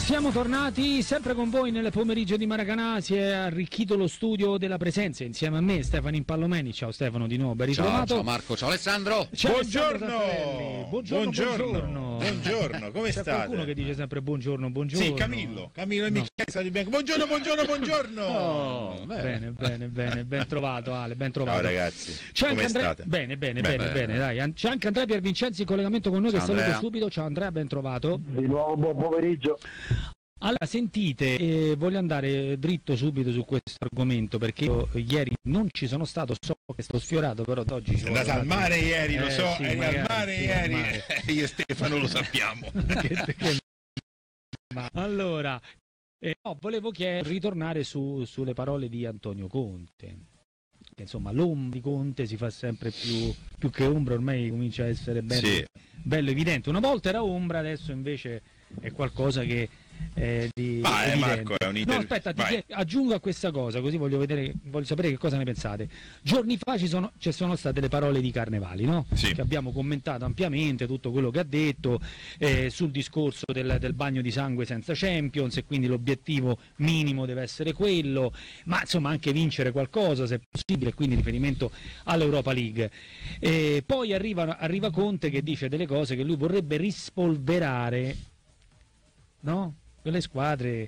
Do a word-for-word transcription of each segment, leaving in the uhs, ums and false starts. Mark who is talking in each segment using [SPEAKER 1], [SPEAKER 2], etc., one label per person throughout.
[SPEAKER 1] Siamo tornati sempre con voi nel pomeriggio di Maracanã. Si è arricchito lo studio della presenza insieme a me, Stefano Impallomeni. Ciao Stefano, di nuovo, ben ritrovato.
[SPEAKER 2] Ciao, ciao Marco, ciao Alessandro.
[SPEAKER 1] Ciao
[SPEAKER 3] buongiorno.
[SPEAKER 1] Alessandro buongiorno. Buongiorno, buongiorno.
[SPEAKER 3] Buongiorno, come
[SPEAKER 1] C'è
[SPEAKER 3] state?
[SPEAKER 1] qualcuno che dice sempre buongiorno, buongiorno.
[SPEAKER 3] Sì, Camillo, Camillo e Michele no. Di Bianco. Buongiorno, buongiorno, buongiorno.
[SPEAKER 1] Oh, bene, bene, bene, ben trovato Ale, ben trovato.
[SPEAKER 3] Ciao ragazzi.
[SPEAKER 1] C'è
[SPEAKER 3] come
[SPEAKER 1] anche Andrea...
[SPEAKER 3] state?
[SPEAKER 1] Bene, bene, bene, bene, bene, dai. C'è anche Andrea Piervincenzi in collegamento con noi, ciao, che saluto subito. Ciao Andrea, ben trovato.
[SPEAKER 4] Di nuovo buon pomeriggio.
[SPEAKER 1] Allora, sentite, eh, voglio andare dritto subito su questo argomento perché io ieri non ci sono stato, so che sto sfiorato, però oggi ci
[SPEAKER 3] è andata al mare ieri, lo
[SPEAKER 1] eh,
[SPEAKER 3] so,
[SPEAKER 1] sì,
[SPEAKER 3] eri
[SPEAKER 1] magari,
[SPEAKER 3] al mare
[SPEAKER 1] sì,
[SPEAKER 3] ieri,
[SPEAKER 1] al mare.
[SPEAKER 3] Io e Stefano lo sappiamo.
[SPEAKER 1] che, che... Allora, eh, no, volevo chiedere, ritornare su, sulle parole di Antonio Conte. Che, insomma, l'ombra di Conte si fa sempre più, più che ombra, ormai comincia a essere bello,
[SPEAKER 3] sì. bello
[SPEAKER 1] evidente. Una volta era ombra, adesso invece è qualcosa che eh, di
[SPEAKER 3] Vai, Marco, è un inter...
[SPEAKER 1] No, aspetta, ti chiedo, aggiungo a questa cosa, così voglio vedere, voglio sapere che cosa ne pensate. Giorni fa ci sono, ci sono state le parole di Carnevali, no?
[SPEAKER 3] Sì.
[SPEAKER 1] Che abbiamo commentato ampiamente tutto quello che ha detto eh, sul discorso del, del bagno di sangue senza Champions, e quindi l'obiettivo minimo deve essere quello, ma insomma anche vincere qualcosa se è possibile, quindi riferimento all'Europa League. E poi arriva, arriva Conte che dice delle cose che lui vorrebbe rispolverare, no? Quelle squadre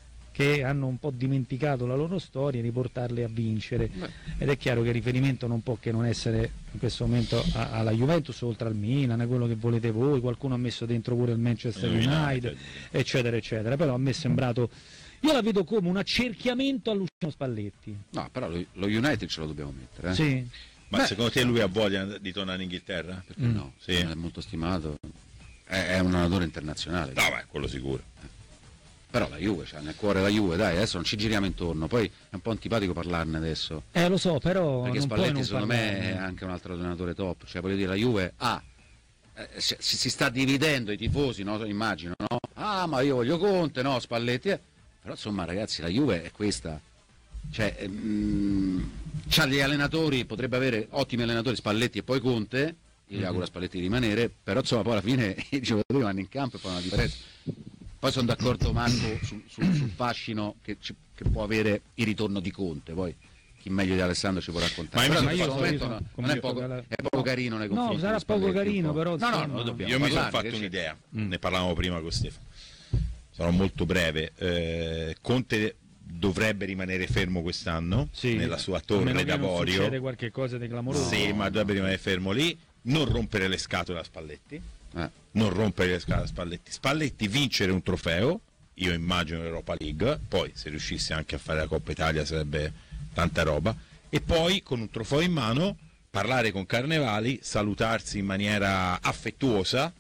[SPEAKER 1] che hanno un po' dimenticato la loro storia e riportarle a vincere. Beh. Ed è chiaro che il riferimento non può che non essere in questo momento a, alla Juventus, oltre al Milan, a quello che volete voi. Qualcuno ha messo dentro pure il Manchester United, United, eccetera eccetera, però a me è sembrato, io la vedo come un accerchiamento a Luciano Spalletti.
[SPEAKER 2] No, però lo, lo United ce lo dobbiamo mettere, eh?
[SPEAKER 1] Sì.
[SPEAKER 3] Ma Beh, secondo te lui ha voglia di tornare in Inghilterra?
[SPEAKER 2] Perché mm. no? Sì. È molto stimato, è, è un allenatore internazionale.
[SPEAKER 3] No, beh, quello sicuro.
[SPEAKER 2] Però la Juve, cioè nel cuore la Juve, dai, adesso non ci giriamo intorno, poi è un po' antipatico parlarne adesso.
[SPEAKER 1] Eh, lo so, però
[SPEAKER 2] perché
[SPEAKER 1] non
[SPEAKER 2] Spalletti
[SPEAKER 1] non
[SPEAKER 2] secondo
[SPEAKER 1] parlarne.
[SPEAKER 2] me è anche un altro allenatore top, cioè voglio dire, la Juve ha, eh, si, si sta dividendo i tifosi, no? Immagino, no? Ah, ma io voglio Conte, no, Spalletti, eh. Però insomma ragazzi, la Juve è questa, cioè mh, c'ha gli allenatori, potrebbe avere ottimi allenatori, Spalletti e poi Conte, io gli auguro a Spalletti di rimanere, però insomma poi alla fine i giocatori vanno in campo e fanno una differenza. Poi sono d'accordo Marco sul, sul, sul fascino che, ci, che può avere il ritorno di Conte, poi chi meglio di Alessandro ci può raccontare.
[SPEAKER 3] Ma,
[SPEAKER 2] però
[SPEAKER 3] ma
[SPEAKER 2] in
[SPEAKER 1] io
[SPEAKER 2] questo momento no, non è poco, è poco carino nei confronti.
[SPEAKER 1] No, sarà poco carino, però
[SPEAKER 2] no, no, no, dobbiamo
[SPEAKER 3] io mi sono
[SPEAKER 2] parlare,
[SPEAKER 3] fatto un'idea, mm. ne parlavamo prima con Stefano, sarò molto breve. eh, Conte dovrebbe rimanere fermo quest'anno, sì, nella sua torre d'avorio.
[SPEAKER 1] Succede qualche cosa di clamoroso.
[SPEAKER 3] Sì, no, ma dovrebbe rimanere fermo lì, non rompere le scatole a Spalletti, eh. non rompere le scatole a Spalletti. Spalletti vincere un trofeo, io immagino l'Europa League, poi se riuscisse anche a fare la Coppa Italia sarebbe tanta roba, e poi con un trofeo in mano parlare con Carnevali, salutarsi in maniera affettuosa,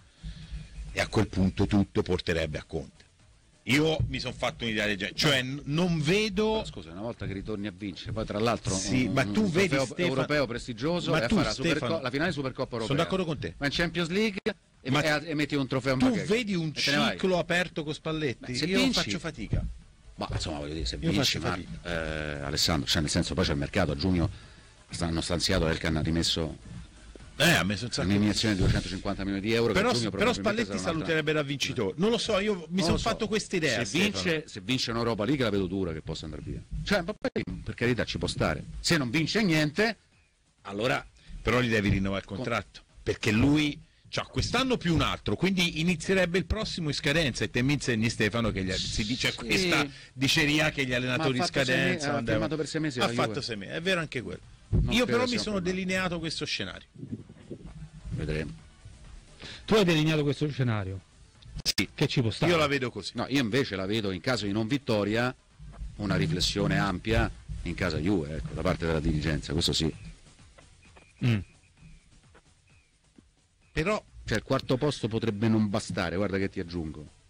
[SPEAKER 3] e a quel punto tutto porterebbe a Conte. Io mi sono fatto un'idea del genere, cioè n- non vedo.
[SPEAKER 2] Però, scusa, una volta che ritorni a vincere, poi tra l'altro
[SPEAKER 3] sì,
[SPEAKER 2] un,
[SPEAKER 3] ma tu
[SPEAKER 2] un
[SPEAKER 3] vedi
[SPEAKER 2] trofeo
[SPEAKER 3] Stefano...
[SPEAKER 2] europeo prestigioso,
[SPEAKER 3] ma
[SPEAKER 2] e
[SPEAKER 3] tu,
[SPEAKER 2] farà
[SPEAKER 3] Stefano...
[SPEAKER 2] Superco- la finale Supercoppa europea.
[SPEAKER 3] Sono d'accordo con te.
[SPEAKER 2] Ma in Champions League e,
[SPEAKER 3] ma
[SPEAKER 2] e, e metti un trofeo in
[SPEAKER 3] tu
[SPEAKER 2] bacheca.
[SPEAKER 3] vedi un ciclo aperto con Spalletti?
[SPEAKER 2] Beh, se
[SPEAKER 3] io
[SPEAKER 2] vinci...
[SPEAKER 3] faccio fatica.
[SPEAKER 2] Ma insomma voglio dire, se
[SPEAKER 3] io
[SPEAKER 2] vinci, ma, eh, Alessandro, cioè nel senso poi c'è il mercato, a giugno hanno stanziato, Elkan ha rimesso
[SPEAKER 3] Eh, ha messo un sacco
[SPEAKER 2] un'iniezione di duecentocinquanta milioni di euro.
[SPEAKER 3] Però,
[SPEAKER 2] che
[SPEAKER 3] però Spalletti saluterebbe da vincitore. Non lo so, io mi sono so. fatto questa idea.
[SPEAKER 2] Se vince, se vince un'Europa League la vedo dura che possa andare via. Cioè, per carità ci può stare. Se non vince niente, allora.
[SPEAKER 3] Però gli devi rinnovare il contratto. No. Perché lui c'ha quest'anno più un altro, quindi inizierebbe il prossimo in scadenza. E te mi insegni, Stefano, che gli, si dice sì. questa diceria che gli allenatori in scadenza.
[SPEAKER 2] Ha firmato per sei mesi.
[SPEAKER 3] Ha fatto sei mesi, è vero anche quello. Non io però mi sono formato. delineato questo scenario.
[SPEAKER 2] Vedremo.
[SPEAKER 1] Tu hai delineato questo scenario?
[SPEAKER 3] Sì.
[SPEAKER 1] Che ci può stare?
[SPEAKER 3] Io la vedo così.
[SPEAKER 2] No, io invece la vedo in caso di non vittoria una riflessione ampia in casa Juve, ecco, da parte della dirigenza, questo sì.
[SPEAKER 1] Mm.
[SPEAKER 3] Però
[SPEAKER 2] cioè il quarto posto potrebbe non bastare, guarda che ti aggiungo.